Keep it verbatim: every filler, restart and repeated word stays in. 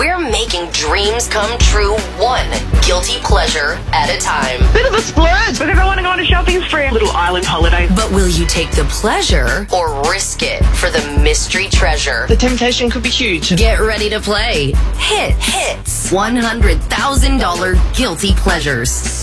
We're making dreams come true one guilty pleasure at a time. Bit of a splurge because I want to go on a shopping spree. A little island holiday. But will you take the pleasure or risk it for the mystery treasure? The temptation could be huge. Get ready to play Hits. Hits. one hundred thousand dollars Guilty Pleasures.